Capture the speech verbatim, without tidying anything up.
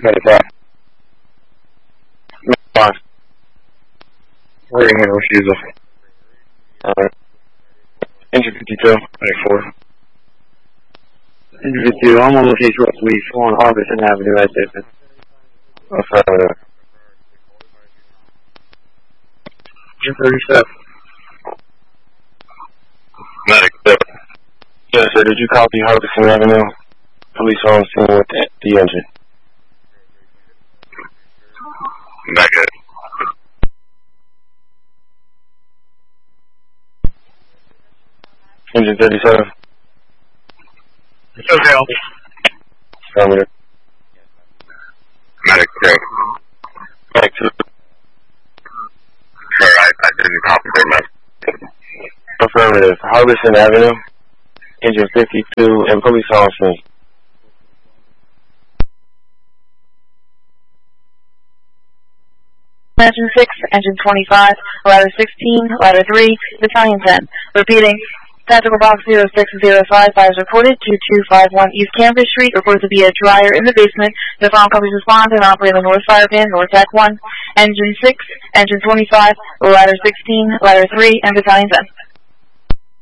Medic five. We're in here, refusal. Alright. Engine fifty-two, Medic four. Engine fifty-two, I'm on location West Leaf on Harbison Avenue at Dayton. Affirmative. Engine thirty-seven. Medic seven. Yes, sir, did you copy Harbison Avenue? Police on scene with the, the engine. Negative. Engine thirty-seven. Okay. Affirmative. Medic three. Medic two. Sure, I, I didn't copy very much. Affirmative. Harbison Avenue. Engine fifty-two and police on scene. Engine six, Engine twenty-five, Ladder sixteen, Ladder three, Battalion ten. Repeating, Tactical Box zero six zero five, fires reported, two two five one East Canvas Street, reported to be a dryer in the basement. The final companies respond and operate the North Fire Pin, North Tech one, Engine six, Engine twenty-five, Ladder sixteen, Ladder three, and Battalion ten.